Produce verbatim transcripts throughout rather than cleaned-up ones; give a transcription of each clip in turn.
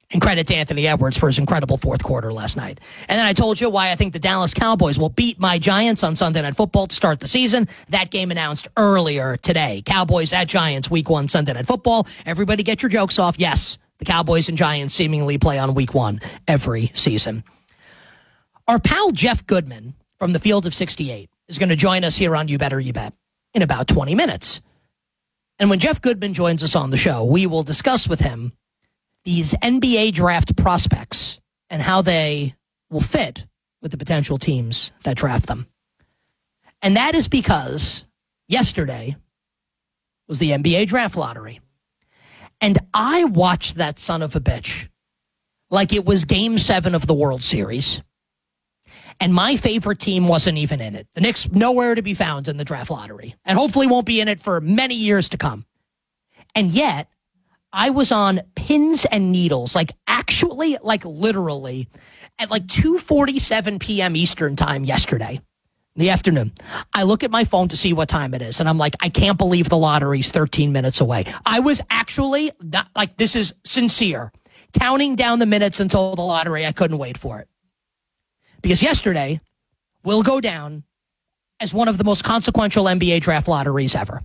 And credit to Anthony Edwards for his incredible fourth quarter last night. And then I told you why I think the Dallas Cowboys will beat my Giants on Sunday Night Football to start the season. That game announced earlier today. Cowboys at Giants, week one, Sunday Night Football. Everybody get your jokes off. Yes, the Cowboys and Giants seemingly play on week one every season. Our pal Jeff Goodman from the Field of sixty-eight is going to join us here on You Better You Bet in about twenty minutes. And when Jeff Goodman joins us on the show, we will discuss with him these N B A draft prospects and how they will fit with the potential teams that draft them. And that is because yesterday was the N B A draft lottery. And I watched that son of a bitch like it was game seven of the World Series. And my favorite team wasn't even in it. The Knicks, nowhere to be found in the draft lottery. And hopefully won't be in it for many years to come. And yet, I was on pins and needles, like actually, like literally, at like two forty-seven p.m. Eastern time yesterday, in the afternoon. I look at my phone to see what time it is, and I'm like, I can't believe the lottery's thirteen minutes away. I was actually, not, like, this is sincere, counting down the minutes until the lottery. I couldn't wait for it. Because yesterday will go down as one of the most consequential N B A draft lotteries ever.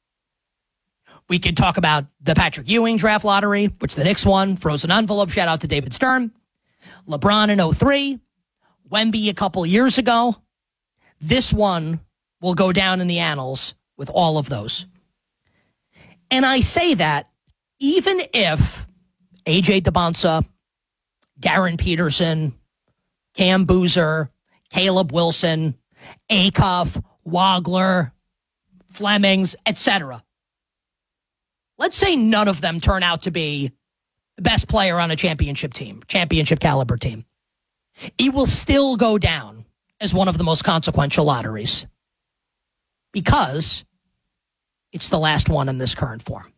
We could talk about the Patrick Ewing draft lottery, which the Knicks won. Frozen envelope, shout out to David Stern. LeBron in oh three. Wemby a couple years ago. This one will go down in the annals with all of those. And I say that even if A J DeBonsa, Darren Peterson, Cam Boozer, Caleb Wilson, Acuff, Wagler, Flemings, et cetera, let's say none of them turn out to be the best player on a championship team, championship caliber team. It will still go down as one of the most consequential lotteries because it's the last one in this current form.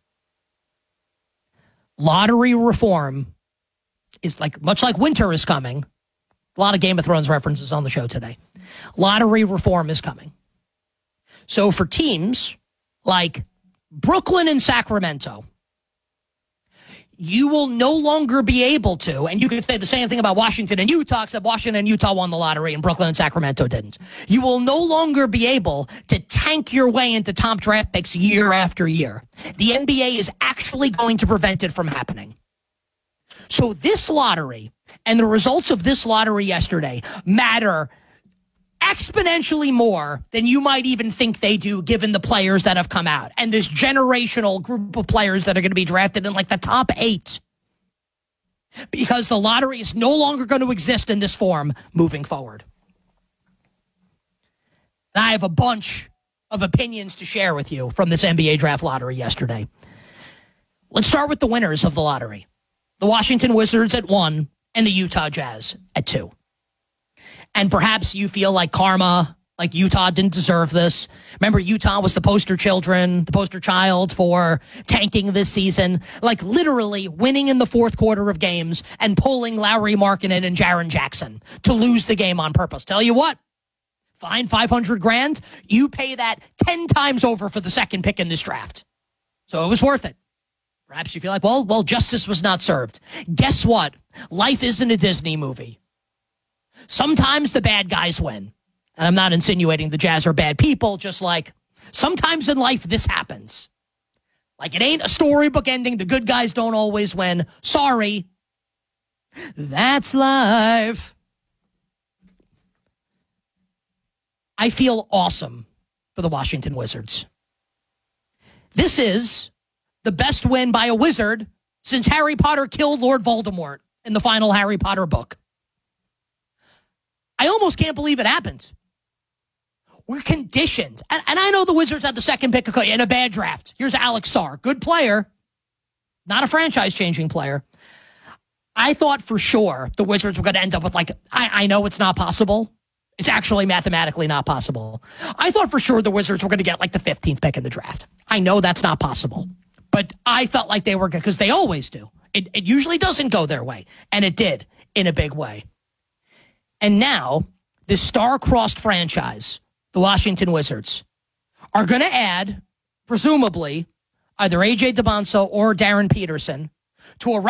Lottery reform is like, much like winter is coming. A lot of Game of Thrones references on the show today. Lottery reform is coming. So for teams like Brooklyn and Sacramento, you will no longer be able to, and you could say the same thing about Washington and Utah, except Washington and Utah won the lottery and Brooklyn and Sacramento didn't. You will no longer be able to tank your way into top draft picks year after year. The N B A is actually going to prevent it from happening. So this lottery and the results of this lottery yesterday matter exponentially more than you might even think they do, given the players that have come out and this generational group of players that are going to be drafted in like the top eight, because the lottery is no longer going to exist in this form moving forward. And I have a bunch of opinions to share with you from this N B A draft lottery yesterday. Let's start with the winners of the lottery. The Washington Wizards at one and the Utah Jazz at two. And perhaps you feel like karma, like Utah didn't deserve this. Remember, Utah was the poster children, the poster child for tanking this season, like literally winning in the fourth quarter of games and pulling Lauri Markkanen and Jaren Jackson to lose the game on purpose. Tell you what, fine, five hundred grand. You pay that ten times over for the second pick in this draft. So it was worth it. Perhaps you feel like, well, well, justice was not served. Guess what? Life isn't a Disney movie. Sometimes the bad guys win. And I'm not insinuating the Jazz are bad people, just like sometimes in life this happens. Like it ain't a storybook ending. The good guys don't always win. Sorry. That's life. I feel awesome for the Washington Wizards. This is the best win by a Wizard since Harry Potter killed Lord Voldemort in the final Harry Potter book. I almost can't believe it happened. We're conditioned. And, and I know the Wizards had the second pick in a bad draft. Here's Alex Sarr. Good player. Not a franchise-changing player. I thought for sure the Wizards were going to end up with like, I, I know it's not possible. It's actually mathematically not possible. I thought for sure the Wizards were going to get like the fifteenth pick in the draft. I know that's not possible. But I felt like they were good because they always do. It, it usually doesn't go their way. And it did in a big way. And now, this star-crossed franchise, the Washington Wizards, are going to add, presumably, either A J DeBonsa or Darren Peterson to a